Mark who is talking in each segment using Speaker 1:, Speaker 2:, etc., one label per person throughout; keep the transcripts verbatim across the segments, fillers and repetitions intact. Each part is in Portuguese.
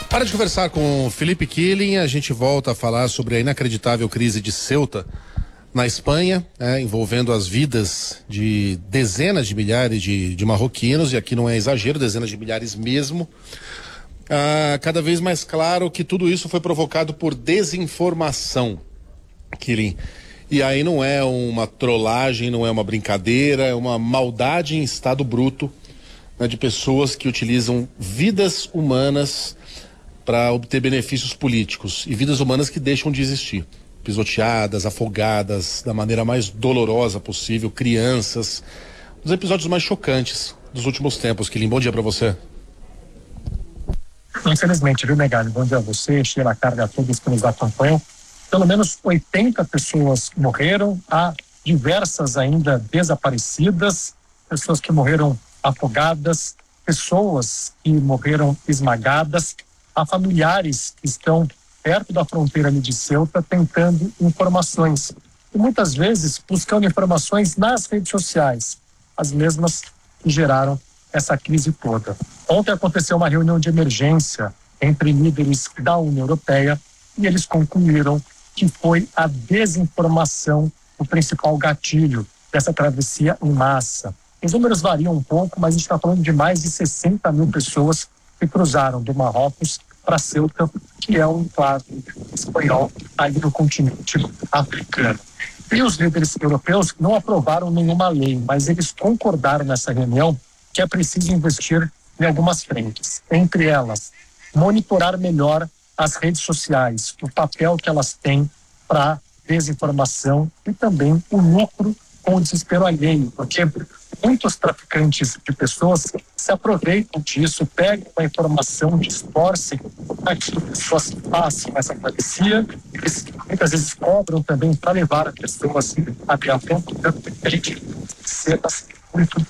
Speaker 1: Para de conversar com o Felipe Killing, a gente volta a falar sobre a inacreditável crise de Ceuta, na Espanha, é, envolvendo as vidas de dezenas de milhares de, de marroquinos, e aqui não é exagero, dezenas de milhares mesmo. Ah, cada vez mais claro que tudo isso foi provocado por desinformação, Killing. E aí não é uma trollagem, não é uma brincadeira, é uma maldade em estado bruto, né, de pessoas que utilizam vidas humanas para obter benefícios políticos, e vidas humanas que deixam de existir, pisoteadas, afogadas da maneira mais dolorosa possível, crianças, os episódios mais chocantes dos últimos tempos. Killing, bom dia para você.
Speaker 2: Infelizmente, viu, Megali? Bom dia a você, Sheila, Carga, a todos que nos acompanham. Pelo menos oitenta pessoas morreram, há diversas ainda desaparecidas, pessoas que morreram afogadas, pessoas que morreram esmagadas. Há familiares que estão perto da fronteira ali de Ceuta tentando informações. E muitas vezes buscando informações nas redes sociais, as mesmas que geraram essa crise toda. Ontem aconteceu uma reunião de emergência entre líderes da União Europeia e eles concluíram que foi a desinformação o principal gatilho dessa travessia em massa. Os números variam um pouco, mas a gente está falando de mais de sessenta mil pessoas que cruzaram do Marrocos para Ceuta, que é um enclave espanhol ali no continente africano. E os líderes europeus não aprovaram nenhuma lei, mas eles concordaram nessa reunião que é preciso investir em algumas frentes. Entre elas, monitorar melhor as redes sociais, o papel que elas têm para desinformação e também o lucro com o desespero alheio, porque muitos traficantes de pessoas se aproveitam disso, pegam a informação, distorcem para que as pessoas façam essa travessia. Eles muitas vezes cobram também para levar as pessoas até a fronteira. A gente cenas muito.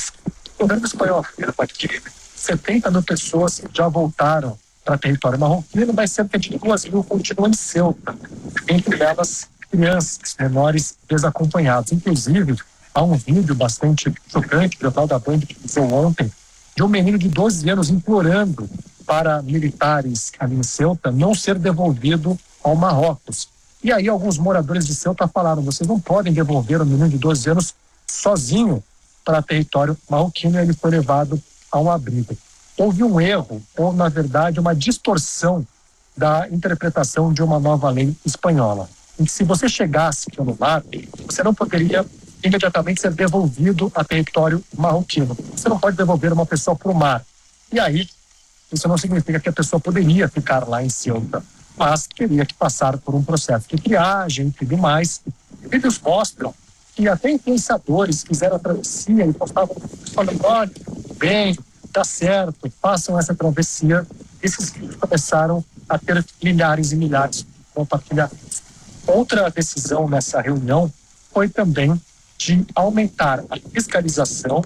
Speaker 2: O governo espanhol afirma que setenta mil pessoas já voltaram para território marroquino, mas cerca de duas mil continuam em Ceuta, entre elas crianças menores desacompanhados. Inclusive, há um vídeo bastante chocante, o jornal da Band que visou ontem, de um menino de doze anos implorando para militares ali em Ceuta não ser devolvido ao Marrocos. E aí alguns moradores de Ceuta falaram: vocês não podem devolver um menino de doze anos sozinho para território marroquino, e ele foi levado a um abrigo. Houve um erro, ou na verdade uma distorção da interpretação de uma nova lei espanhola. E se você chegasse pelo mar, você não poderia imediatamente ser devolvido a território marroquino. Você não pode devolver uma pessoa para o mar. E aí, isso não significa que a pessoa poderia ficar lá em Ceuta, mas teria que passar por um processo de triagem e tudo mais. Vídeos mostram que até influenciadores fizeram a travessia e postavam falando: olha, bem, dá certo, façam essa travessia. Esses vídeos começaram a ter milhares e milhares de compartilhamentos. Outra decisão nessa reunião foi também de aumentar a fiscalização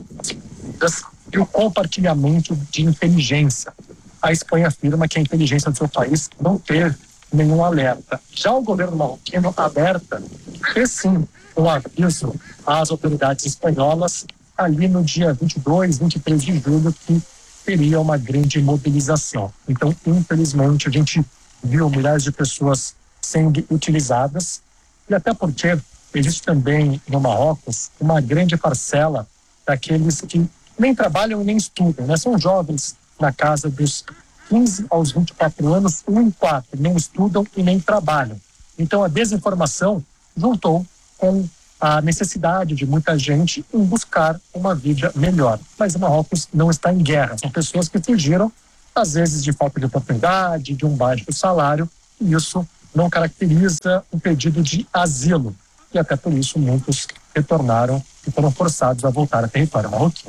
Speaker 2: e o compartilhamento de inteligência. A Espanha afirma que a inteligência do seu país não teve nenhum alerta. Já o governo marroquino alerta fez sim um aviso às autoridades espanholas ali no dia vinte e dois, vinte e três de julho, que teria uma grande mobilização. Então, infelizmente, a gente viu milhares de pessoas sendo utilizadas, e até porque existe também no Marrocos uma grande parcela daqueles que nem trabalham e nem estudam, né? São jovens na casa dos quinze aos vinte e quatro anos, um em quatro nem estudam e nem trabalham. Então a desinformação juntou com a necessidade de muita gente em buscar uma vida melhor. Mas o Marrocos não está em guerra, são pessoas que fugiram, às vezes de falta de oportunidade, de um baixo salário, e isso não caracteriza um pedido de asilo. E até por isso muitos retornaram e foram forçados a voltar a território marroquino.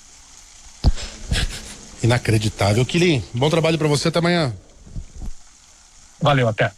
Speaker 1: Inacreditável. Killing, bom trabalho para você, até amanhã.
Speaker 2: Valeu, até.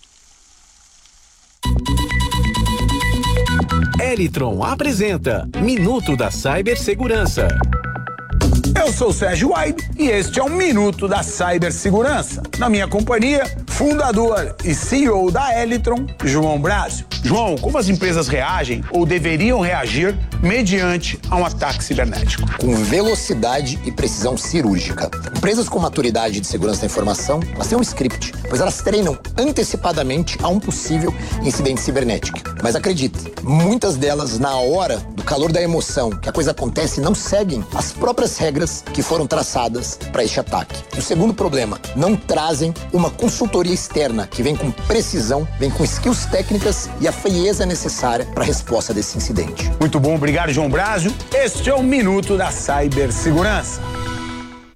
Speaker 3: Elitron apresenta Minuto da Cibersegurança. Eu sou o Sérgio Aido e este é um Minuto da Cibersegurança. Na minha companhia, fundador e C E O da Elitron, João Brásio. João, como as empresas reagem ou deveriam reagir mediante a um ataque cibernético?
Speaker 4: Com velocidade e precisão cirúrgica. Empresas com maturidade de segurança da informação, elas têm um script, pois elas treinam antecipadamente a um possível incidente cibernético. Mas acredite, muitas delas, na hora do calor da emoção que a coisa acontece, não seguem as próprias regras que foram traçadas para este ataque. E o segundo problema, não trazem uma consultoria externa que vem com precisão, vem com skills técnicas e a frieza necessária para a resposta desse incidente.
Speaker 3: Muito bom, obrigado, João Brásio. Este é o Minuto da Cibersegurança.